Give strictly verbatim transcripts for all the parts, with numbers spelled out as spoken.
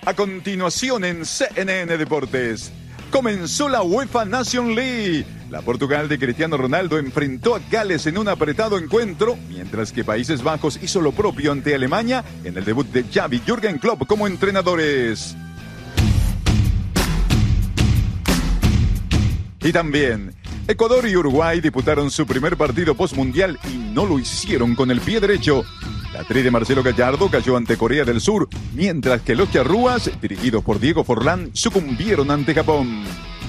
A continuación en C N N Deportes, comenzó la UEFA Nation League. La Portugal de Cristiano Ronaldo enfrentó a Gales en un apretado encuentro, mientras que Países Bajos hizo lo propio ante Alemania en el debut de Xavi y Jürgen Klopp como entrenadores. Y también, Ecuador y Uruguay disputaron su primer partido postmundial y no lo hicieron con el pie derecho. La tri de Marcelo Gallardo cayó ante Corea del Sur, mientras que los charrúas, dirigidos por Diego Forlán, sucumbieron ante Japón.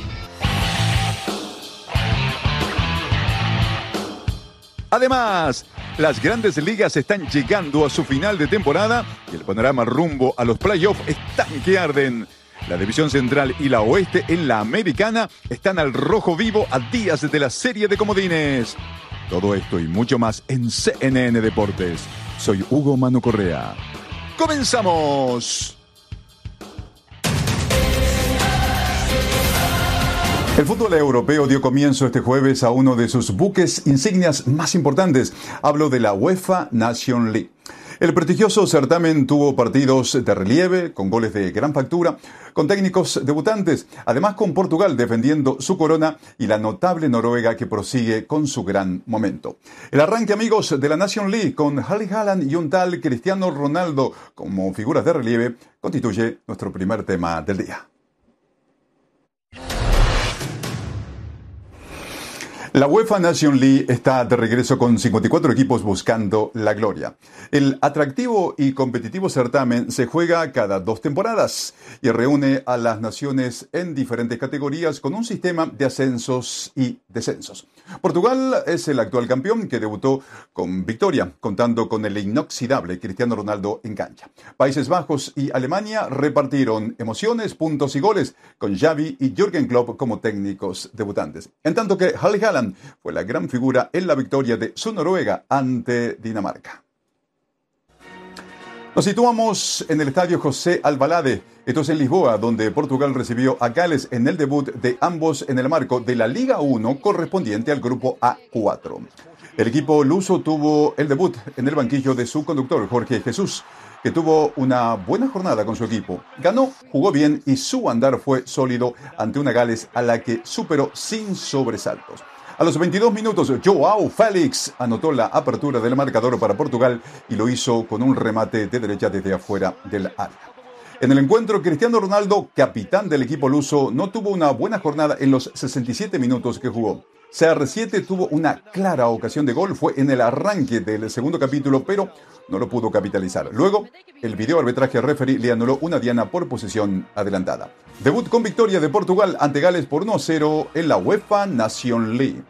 Además, las grandes ligas están llegando a su final de temporada y el panorama rumbo a los playoffs están que arden. La división central y la oeste en la americana están al rojo vivo a días de la serie de comodines. Todo esto y mucho más en C N N Deportes. Soy Hugo Manu Correa. ¡Comenzamos! El fútbol europeo dio comienzo este jueves a uno de sus buques insignias más importantes. Hablo de la UEFA Nation League. El prestigioso certamen tuvo partidos de relieve, con goles de gran factura, con técnicos debutantes, además con Portugal defendiendo su corona y la notable Noruega que prosigue con su gran momento. El arranque, amigos, de la Nation League con Erling Haaland y un tal Cristiano Ronaldo como figuras de relieve constituye nuestro primer tema del día. La UEFA Nation League está de regreso con cincuenta y cuatro equipos buscando la gloria. El atractivo y competitivo certamen se juega cada dos temporadas y reúne a las naciones en diferentes categorías con un sistema de ascensos y descensos. Portugal es el actual campeón que debutó con victoria, contando con el inoxidable Cristiano Ronaldo en cancha. Países Bajos y Alemania repartieron emociones, puntos y goles con Xavi y Jürgen Klopp como técnicos debutantes. En tanto que Erling Haaland fue la gran figura en la victoria de su Noruega ante Dinamarca. Nos situamos en el estadio José Alvalade, esto es en Lisboa, donde Portugal recibió a Gales en el debut de ambos en el marco de la Liga uno correspondiente al grupo A cuatro. El equipo luso tuvo el debut en el banquillo de su conductor, Jorge Jesús, que tuvo una buena jornada con su equipo. Ganó, jugó bien y su andar fue sólido ante una Gales a la que superó sin sobresaltos. A los veintidós minutos, João Félix anotó la apertura del marcador para Portugal y lo hizo con un remate de derecha desde afuera del área. En el encuentro, Cristiano Ronaldo, capitán del equipo luso, no tuvo una buena jornada en los sesenta y siete minutos que jugó. C R siete tuvo una clara ocasión de gol, fue en el arranque del segundo capítulo, pero no lo pudo capitalizar. Luego, el video arbitraje referee le anuló una diana por posición adelantada. Debut con victoria de Portugal ante Gales por uno a cero en la UEFA Nation League.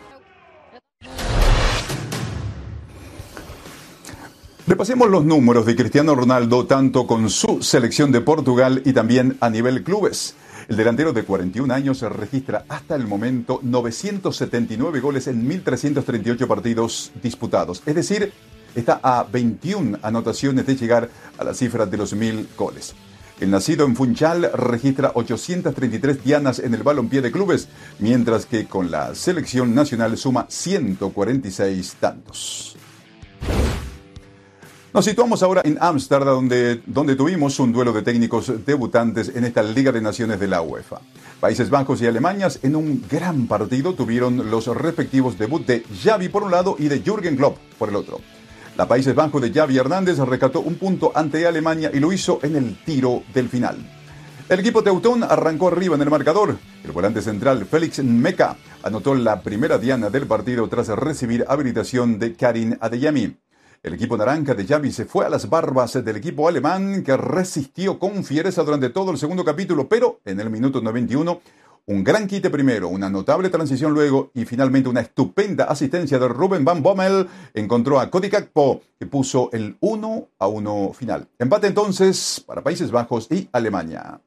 Repasemos los números de Cristiano Ronaldo tanto con su selección de Portugal y también a nivel clubes. El delantero de cuarenta y un años registra hasta el momento novecientos setenta y nueve goles en mil trescientos treinta y ocho partidos disputados. Es decir, está a veintiuna anotaciones de llegar a la cifra de los mil goles. El nacido en Funchal registra ochocientas treinta y tres dianas en el balompié de clubes, mientras que con la selección nacional suma ciento cuarenta y seis tantos. Nos situamos ahora en Ámsterdam, donde, donde tuvimos un duelo de técnicos debutantes en esta Liga de Naciones de la UEFA. Países Bajos y Alemania en un gran partido tuvieron los respectivos debut de Xavi por un lado y de Jürgen Klopp por el otro. La Países Bajos de Xavi Hernández rescató un punto ante Alemania y lo hizo en el tiro del final. El equipo teutón arrancó arriba en el marcador. El volante central Félix Meca anotó la primera diana del partido tras recibir habilitación de Karim Adeyemi. El equipo naranja de Xavi se fue a las barbas del equipo alemán que resistió con fiereza durante todo el segundo capítulo, pero en el minuto noventa y uno, un gran quite primero, una notable transición luego y finalmente una estupenda asistencia de Ruben Van Bommel encontró a Cody Gakpo que puso el uno a uno final. Empate entonces para Países Bajos y Alemania.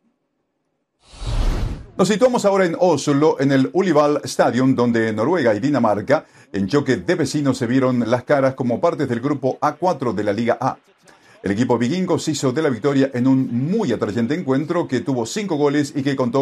Nos situamos ahora en Oslo, en el Ullevål Stadium, donde Noruega y Dinamarca, en choque de vecinos, se vieron las caras como partes del grupo A cuatro de la Liga A. El equipo vikingo se hizo de la victoria en un muy atrayente encuentro que tuvo cinco goles y que contó